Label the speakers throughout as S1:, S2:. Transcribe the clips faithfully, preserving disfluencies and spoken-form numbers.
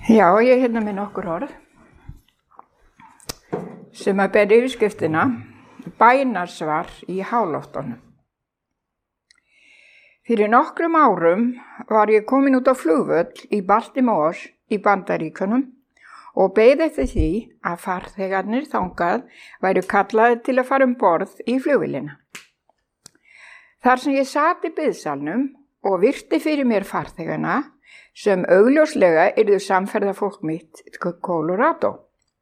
S1: Já, ég er hérna með nokkur orð sem að ber yfirskriftina bænarsvar í háloftunum. Fyrir nokkrum árum var ég komin út á flugvöll í Baltimore í Bandaríkjunum og beið eftir því að farþegarnir þangað væru kallaðir til að fara um borð í flugvélina. Þar sem ég sat í biðsalnum og virti fyrir mér farþegana sem augljóslega yrðu samferðafólk mitt til Colorado.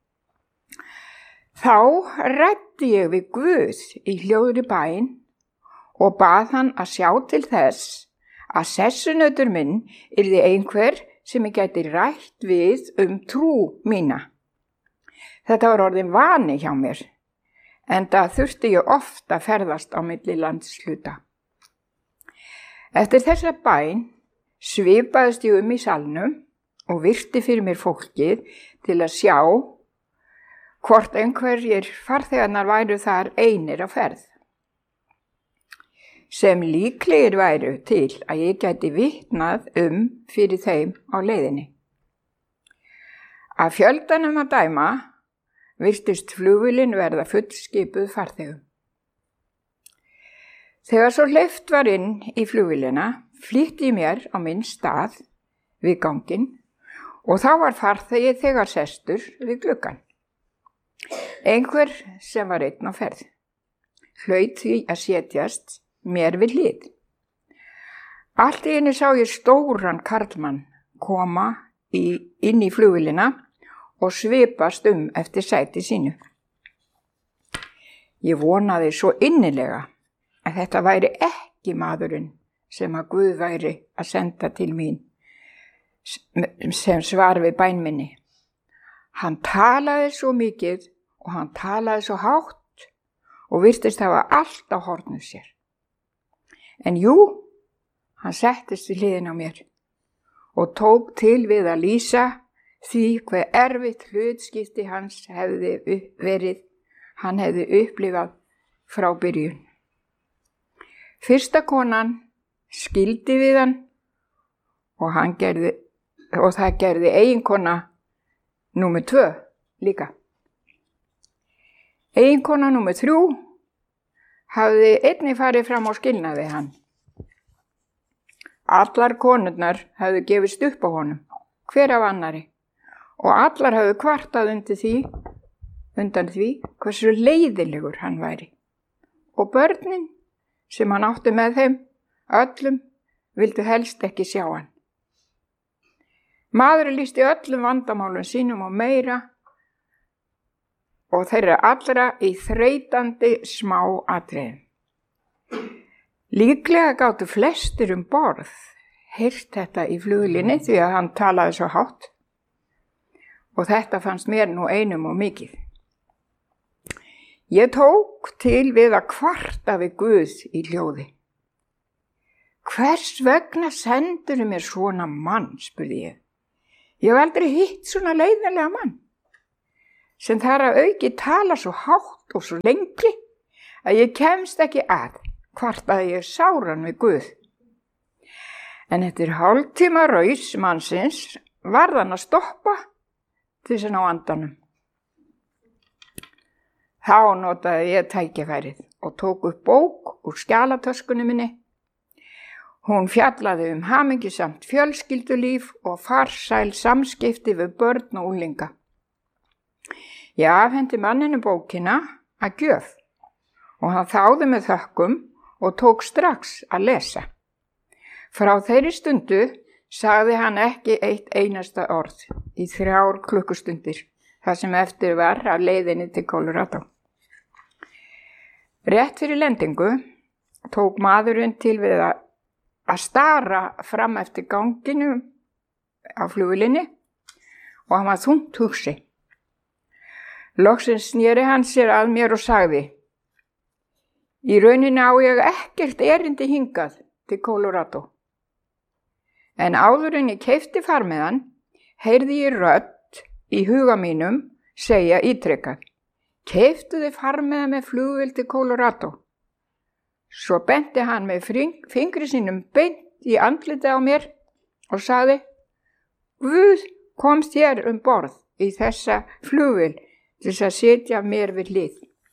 S1: Þá ræddi ég við Guð í hljóðri bæn og bað hann að sjá til þess að sessunautur minn yrði einhver sem ég gæti rætt við um trú mína. Þetta var orðin vani hjá mér, enda þurfti ég oft að ferðast á milli landshluta. Eftir þessa bæn svipaðist ég um í salnum og virti fyrir mér fólkið til að sjá hvort einhverjir farþegarnar væru þar einir á ferð, sem líklegir væru til að ég gæti vitnað um fyrir þeim á leiðinni. Af fjöldanum að dæma virtist flugvélin verða fullskipuð farþegum. Þegar svo hleypt var inn í flugvélina, flýtti ég mér á minn stað við ganginn og þá var farþegi þegar sestur við gluggann. Einhver sem var einn á ferð hlaut því að setjast mér við hlið. Allt í einu sá ég stóran karlmann koma í, inn í flugvélina og svipast um eftir sæti sínu. Ég vonaði svo innilega að þetta væri ekki maðurinn sem að Guð væri að senda til mín sem svar við bæn minni. Hann talaði svo mikið og hann talaði svo hátt og virtist hafa allt á hornum sér. En jú, hann settist við hliðina á mér og tók til við að lýsa því hve erfitt hlutskipti hans hefði verið, hann hefði upplifað frá byrjun. Fyrsta konan skildi við hann og, hann gerði, og það gerði eiginkona númer tvö líka. Eiginkona númer þrjú hafði einnig farið fram á skilnaði við hann. Allar konurnar hafði gefist upp á honum, hver af annari, og allar hafði kvartað undir því, undan því hversu leiðilegur hann væri. Og börnin sem hann átti með þeim, öllum vildu helst ekki sjá hann. Maðurinn lýsti öllum vandamálum sínum og meira og þeirra allra í þreytandi smá atriðum. Líklega gátu flestir um borð heyrt þetta í flugvélinni því að hann talaði svo hátt og þetta fannst mér nú einum og mikið. Ég tók til við að kvarta við Guð í hljóði. Hvers vegna sendur mér svona mann, spurði ég. Ég hef aldrei hitt svona leiðinlega mann, sem þar að auki tala svo hátt og svo lengi að ég kemst ekki að, kvartaði ég sáran við Guð. En eftir hálftíma raus mannsins varð hann að stoppa til þess að ná andanum. Þá notaði ég tækifærið og tók upp bók úr skjalatöskunni minni. Hún fjallaði um hamingjusamt fjölskyldulíf og farsæl samskipti við börn og unglinga. Ég afhenti manninu bókina að gjöf og hann þáði með þökkum og tók strax að lesa. Frá þeirri stundu sagði hann ekki eitt einasta orð í þrjár klukkustundir, það sem eftir var af leiðinni til Colorado. Rétt fyrir lendingu tók maðurinn til við að að stara fram eftir ganginu á flugvélinni og hann var þungt hugsi. Loksins sneri hann sér að mér og sagði: Í rauninni á ég ekkert erindi hingað til Colorado. En áður en ég keypti farmiðan, heyrði ég rödd í huga mínum segja ítrekað: Keyptu þið farmiða með flugvél til Colorado? Svo benti hann með fingri sínum beint í andlitið á mér og sagði: Guð komst hér um borð í þessa flugvél til þess að sitja mér við hlið.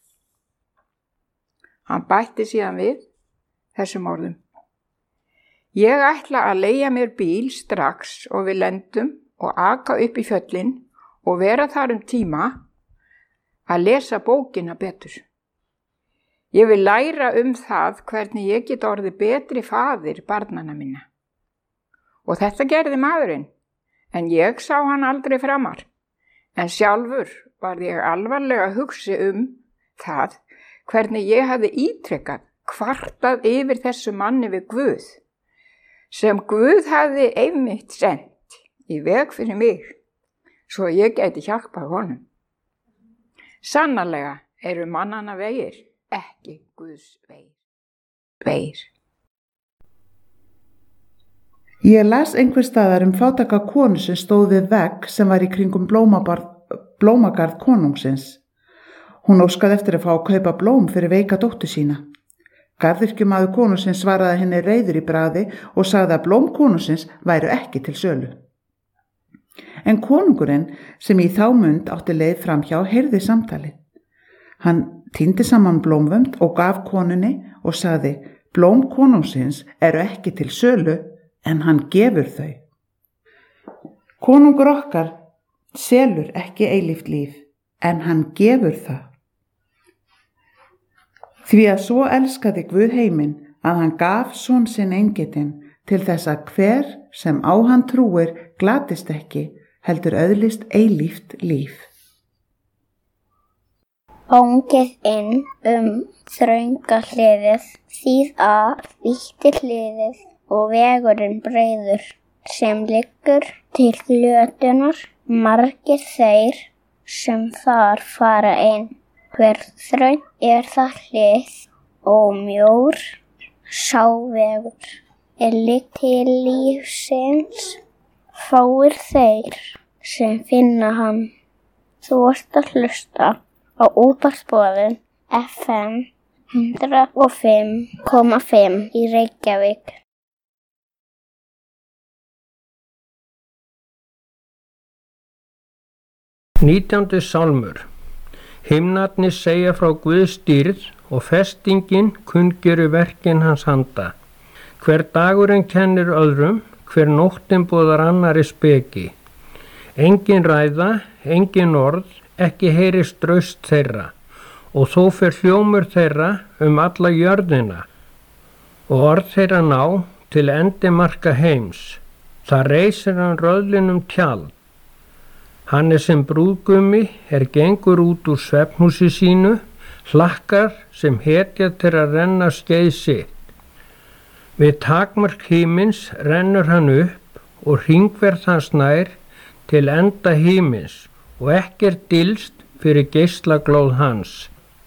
S1: Hann bætti síðan við þessum orðum: Ég ætla að leigja mér bíl strax og við lendum og aka upp í fjöllin og vera þar um tíma að lesa bókina betur. Ég vil læra um það hvernig ég get orðið betri faðir barnanna minna. Og þetta gerði maðurinn, en ég sá hann aldrei framar. En sjálfur var ég alvarlega að hugsa um það hvernig ég hafði ítrekkað kvartað yfir þessu manni við Guð, sem Guð hafði einmitt sent í veg fyrir mig, svo ég gæti hjálpað honum. Sannarlega eru mannanna vegir ekki Guðs vegir. Vegir.
S2: Ég las einhvers staðar um fátæka konu sem stóð við vegg sem var í kringum blómagarð konungsins. Hún óskaði eftir að fá að kaupa blóm fyrir veika dóttur sína. Garðyrkjumaður konungsins svaraði henni reiður í bragði og sagði að blóm konungsins væru ekki til sölu. En konungurinn, sem í þá mund átti leið framhjá, heyrði samtalið. Hann tíndi saman blómvönd og gaf konunni og sagði: Blóm konungsins eru ekki til sölu, en hann gefur þau. Konungur okkar selur ekki eilíft líf, en hann gefur það. Því að svo elskaði Guð heiminn að hann gaf son sinn eingetinn til þess að hver sem á hann trúir glatist ekki, heldur öðlist eilíft líf.
S3: Óngið inn um þrönga hliðið, þýð að vítti hliðið og vegurinn breiður sem liggur til glötunar, margir þeir sem þar fara inn. Hver þröng er það hlið og mjór sá vegur er ligg til lífsins, fáir þeir sem finna hann. Þú ert að hlusta á útvarpsboðun F M hundrað og fimm komma fimm í Reykjavík.
S4: Nítjándi sálmur. Himnarnir segja frá Guðs dýrð og festingin kunngerir verkin hans handa. Hver dagurinn kennir öðrum, hver nóttin boðar annari speki. Engin ræða, engin orð, ekki heyrist draust þeirra, og þó fer hljómur þeirra um alla jörðina, og orð þeirra ná til endimarka heims. Það reisir hann röðlinum tjald. Hann er sem brúðgumi er gengur út úr svefnhúsi sínu, hlakkar sem hetja til að renna skeið sitt. Við takmark himins rennur hann upp og hringverð hans nær til enda himins og ekkert dylst fyrir geislaglóð hans.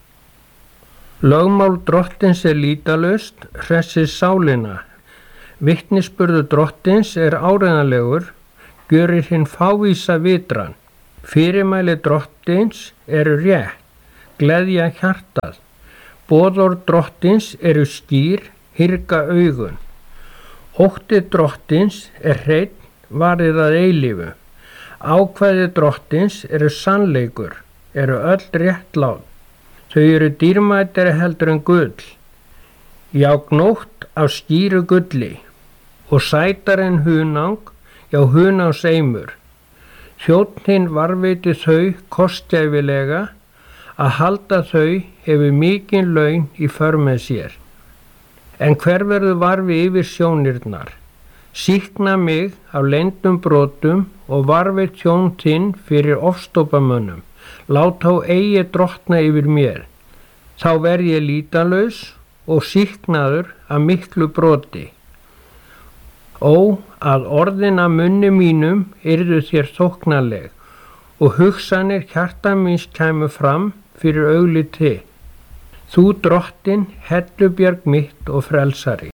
S4: Lögmál drottins er lýtalaust, hressir sálina. Vitnisburður drottins er áreiðanlegur, gjörir hinn fávísa vitran. Fyrirmæli drottins eru rétt, gleðja hjartað. Boðorð drottins eru skýr, hyrga augun. Ótti drottins er hreinn, varið að eilífu. Ákvæði drottins eru sannleikur, eru öll réttlát. Þau eru dýrmætari heldur en gull. Já, gnótt af skýru gulli og sætar en hunang, já hunangs eimur. Þjónninn varveiti þau kostgæfilega, að halda þau hefur mikinn laun í för með sér. En hver verður varfi yfir sjónirnar? Sýkna mig af leyndum brotum og varfi tjón þinn fyrir ofstópamönnum. Lát þá eigi drottna yfir mér. Þá verð ég lýtalaus og sýknaður af miklu broti. Ó, að orðin af munni mínum yrðu þér þóknanleg og hugsanir hjarta míns kæmu fram fyrir augliti. Þú drottin, hellubjarg mitt og frelsari.